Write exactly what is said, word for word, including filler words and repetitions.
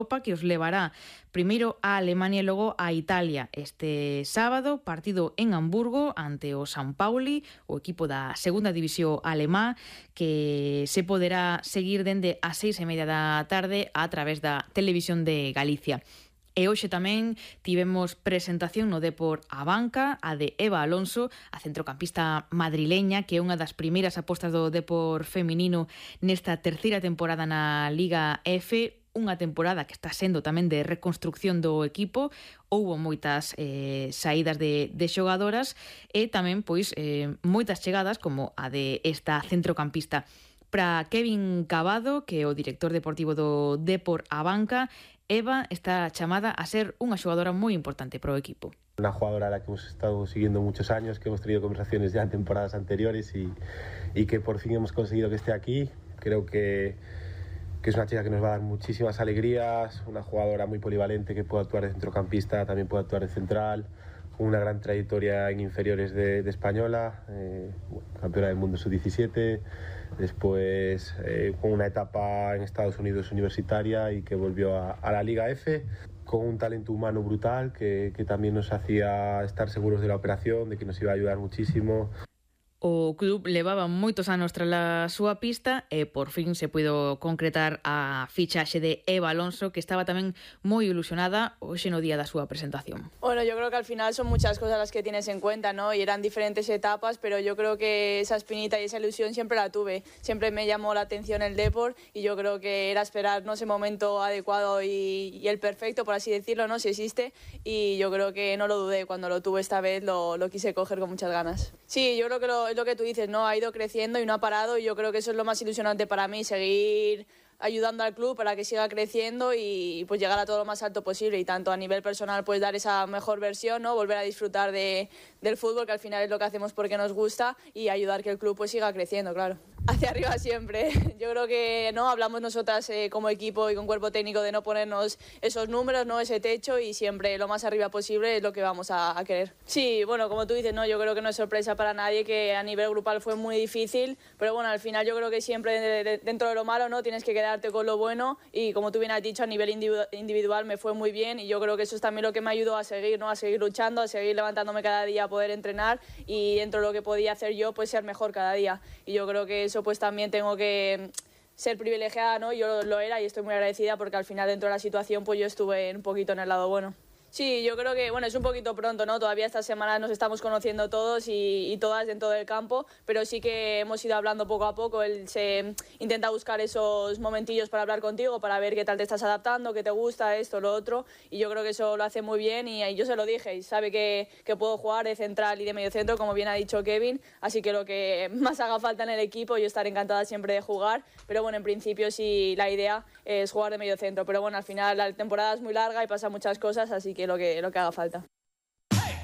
Copa que os levará primeiro a Alemania e logo a Italia. Este sábado, partido en Hamburgo ante o San Pauli, o equipo da segunda división alemá, que se poderá seguir dende as seis e media da tarde a través da Televisión de Galicia. E hoxe tamén tivemos presentación no Depor Abanca, a de Eva Alonso, a centrocampista madrileña, que é unha das primeiras apostas do Depor feminino nesta terceira temporada na Liga F, unha temporada que está sendo tamén de reconstrucción do equipo. Houbo moitas eh, saídas de, de xogadoras e tamén pois eh, moitas chegadas como a de esta centrocampista. Para Kevin Cavado, que é o director deportivo do Depor Abanca, Eva está chamada a ser unha xogadora moi importante para o equipo. Una jugadora a la que hemos estado siguiendo muchos años, que hemos tenido conversaciones ya en temporadas anteriores y, y que por fin hemos conseguido que esté aquí. Creo que que es una chica que nos va a dar muchísimas alegrías, una jugadora muy polivalente que puede actuar de centrocampista, también puede actuar de central, con una gran trayectoria en inferiores de, de española, eh, campeona del mundo sub diecisiete, después eh, con una etapa en Estados Unidos universitaria y que volvió a, a la Liga F, con un talento humano brutal que, que también nos hacía estar seguros de la operación, de que nos iba a ayudar muchísimo. O club levaba moitos anos tras a súa pista e por fin se puido concretar a fichaxe de Eva Alonso, que estaba tamén moi ilusionada hoxe no día da súa presentación. Bueno, yo creo que al final son muchas cosas las que tienes en cuenta, ¿no? Y eran diferentes etapas, pero yo creo que esa espinita y esa ilusión siempre la tuve. Siempre me llamó la atención el Depor y yo creo que era esperar, ¿no?, ese momento adecuado y, y el perfecto, por así decirlo, ¿no?, si existe. Y yo creo que no lo dudé. Cuando lo tuve esta vez lo, lo quise coger con muchas ganas. Sí, yo creo que lo, es lo que tú dices, ¿no? Ha ido creciendo y no ha parado y yo creo que eso es lo más ilusionante para mí, seguir ayudando al club para que siga creciendo y pues llegar a todo lo más alto posible y tanto a nivel personal pues dar esa mejor versión, ¿no?, volver a disfrutar de, del fútbol, que al final es lo que hacemos porque nos gusta, y ayudar que el club pues siga creciendo, claro. Hacia arriba siempre. Yo creo que no hablamos nosotras eh, como equipo y con cuerpo técnico de no ponernos esos números, no ese techo, y siempre lo más arriba posible es lo que vamos a, a querer. Sí, bueno, como tú dices, no, yo creo que no es sorpresa para nadie que a nivel grupal fue muy difícil, pero bueno, al final yo creo que siempre de, de, dentro de lo malo, ¿no?, tienes que quedarte con lo bueno, y como tú bien has dicho, a nivel individu individual me fue muy bien y yo creo que eso es también lo que me ayudó a seguir, ¿no?, a seguir luchando, a seguir levantándome cada día, a poder entrenar y dentro de lo que podía hacer yo pues ser mejor cada día, y yo creo que eso pues también tengo que ser privilegiada, ¿no? Yo lo era y estoy muy agradecida porque al final dentro de la situación pues yo estuve un poquito en el lado bueno. Sí, yo creo que, bueno, es un poquito pronto, ¿no? Todavía esta semana nos estamos conociendo todos y, y todas dentro del campo, pero sí que hemos ido hablando poco a poco. Él se intenta buscar esos momentillos para hablar contigo, para ver qué tal te estás adaptando, qué te gusta, esto, lo otro, y yo creo que eso lo hace muy bien y, y yo se lo dije, y sabe que, que puedo jugar de central y de mediocentro, como bien ha dicho Kevin, así que lo que más haga falta en el equipo, yo estaré encantada siempre de jugar, pero bueno, en principio sí la idea es jugar de mediocentro, pero bueno, al final la temporada es muy larga y pasan muchas cosas, así que lo que, lo que haga falta.